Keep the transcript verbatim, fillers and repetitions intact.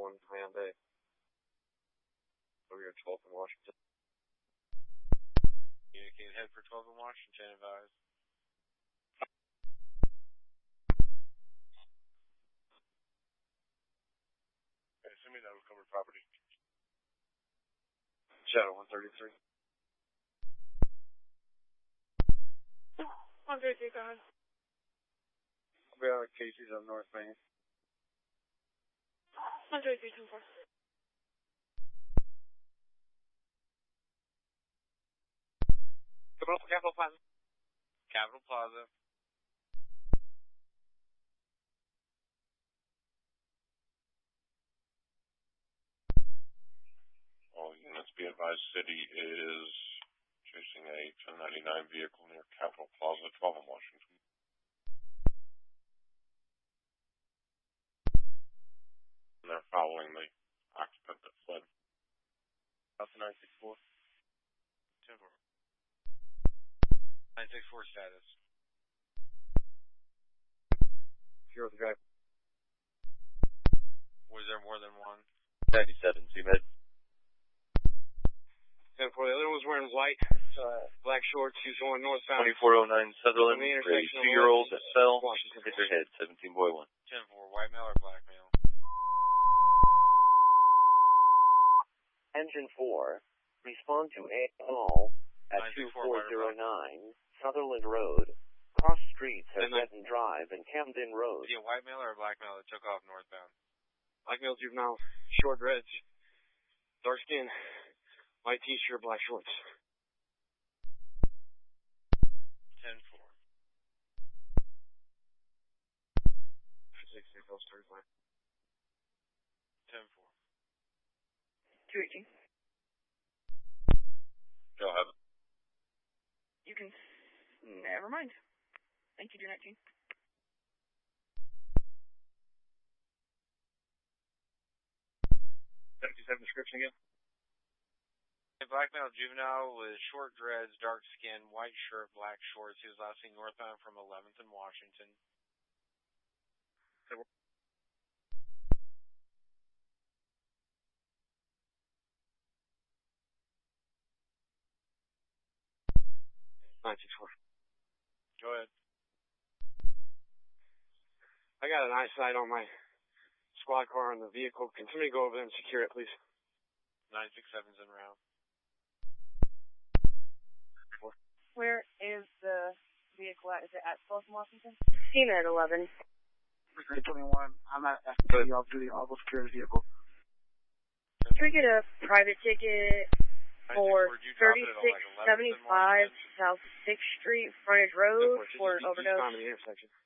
one Hyundai. Over here at twelfth in Washington. Communicate head for twelve in Washington, advised. Okay, send me that recovered property. Shadow one thirty-three. one thirty-three, go ahead. I'll be out of Casey's on North Main. one thirty-three, ten four. Capital Plaza. Capital Plaza. All units be advised, city is chasing a ten ninety-nine vehicle near Capitol Plaza, twelve in Washington. And they're following the occupant that fled. Alpha nine six four. ten four. nine six four status. Zero the drive. Was there more than one? ninety-seven, C-Med. ten four, the other one was wearing white, uh, black shorts. He was going northbound. twenty-four oh nine Sutherland, a two-year-old that fell, Washington. hit their head, seventeen boy one. ten four, white male or black male? Engine four, respond to a call at two four zero nine Sutherland Road, cross streets at Benton Drive and Camden Road. Is he a white male or a black male that took off northbound? Black male juvenile, short dreads, dark skin, white t-shirt, black shorts. ten four. six six oh thirty-five. ten four. two eighteen. Go ahead. You can... Never mind. Thank you, two nineteen. seventy-seven description again. A black male juvenile with short dreads, dark skin, white shirt, black shorts. He was last seen northbound from eleventh in Washington. nine six four. Go ahead. I got an eyesight on my squad car in the vehicle. Can somebody go over there and secure it, please? nine six seven's en route. Where is the vehicle at? Is it at twelfth in Washington? Seen it at eleven. three twenty-one. I'm not asking y'all to do the auto secure the vehicle. Can we get a private ticket for thirty-six seventy-five South sixth Street, frontage road, for an overdose? He's the intersection.